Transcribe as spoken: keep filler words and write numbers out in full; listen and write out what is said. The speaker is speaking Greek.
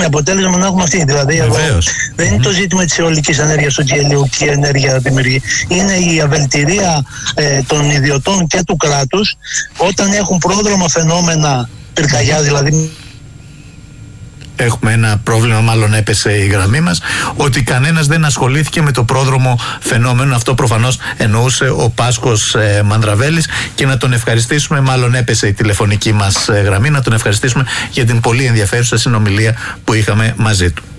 με αποτέλεσμα να έχουμε αυτή. Δηλαδή, εδώ δεν είναι το ζήτημα της αιωλικής ενέργειας ότι η ηλιακή ενέργεια δημιουργεί. Είναι η αβελτηρία ε, των ιδιωτών και του κράτους όταν έχουν πρόδρομα φαινόμενα πυρκαγιά, δηλαδή. Έχουμε ένα πρόβλημα, μάλλον έπεσε η γραμμή μας, ότι κανένας δεν ασχολήθηκε με το πρόδρομο φαινόμενο. Αυτό προφανώς εννοούσε ο Πάσκος ε, Μανδραβέλης, και να τον ευχαριστήσουμε, μάλλον έπεσε η τηλεφωνική μας ε, γραμμή, να τον ευχαριστήσουμε για την πολύ ενδιαφέρουσα συνομιλία που είχαμε μαζί του.